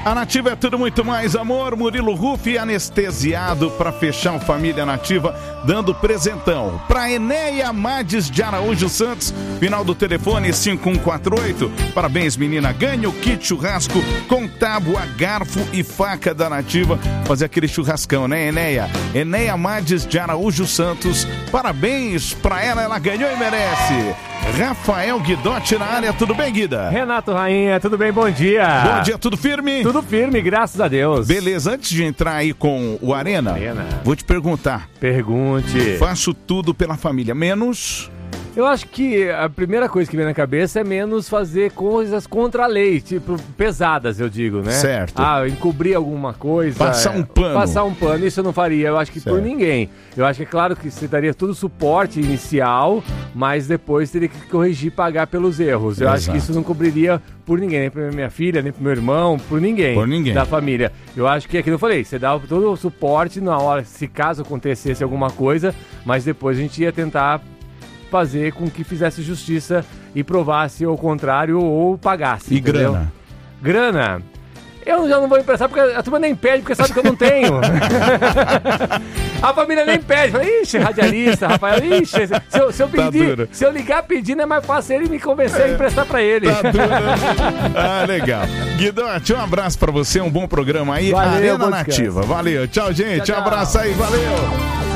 A Nativa é tudo muito mais, amor. Murilo Rufi anestesiado para fechar o Família Nativa, dando presentão para Enéia Mades de Araújo Santos, final do telefone 5148. Parabéns, menina. Ganha o kit churrasco com tábua, garfo e faca da Nativa. Fazer aquele churrascão, né, Enéia? Enéia Mades de Araújo Santos. Parabéns para ela ganhou e merece. Rafael Guidotti na área, tudo bem, Guida? Renato Rainha, tudo bem? Bom dia. Bom dia, tudo firme? Tudo firme, graças a Deus. Beleza, antes de entrar aí com o Arena, vou te perguntar. Pergunte. Faço tudo pela família, menos... Eu acho que a primeira coisa que vem na cabeça é menos fazer coisas contra a lei, tipo, pesadas, eu digo, né? Certo. Encobrir alguma coisa. Passar um pano. Passar um pano, isso eu não faria, eu acho que por ninguém. Eu acho que é claro que você daria todo o suporte inicial, mas depois teria que corrigir e pagar pelos erros. Eu acho que isso não cobriria por ninguém, nem pra minha filha, nem pro meu irmão, por ninguém. Por ninguém. Da família. Eu acho que é aquilo que eu falei, você dá todo o suporte na hora, se caso acontecesse alguma coisa, mas depois a gente ia tentar fazer com que fizesse justiça e provasse o contrário ou pagasse. E entendeu? grana? Grana? Eu já não vou emprestar porque a turma nem pede, porque sabe que eu não tenho. A família nem pede. Fala, ixi, radialista, Rafael, ixi, se eu pedir, Tá, se eu ligar pedindo é mais fácil ele me convencer a emprestar pra ele. Tá duro. Legal. Guidotti, um abraço pra você, um bom programa aí. Valeu, Arena Nativa. Valeu, tchau, gente. Tchau. Um abraço aí, valeu.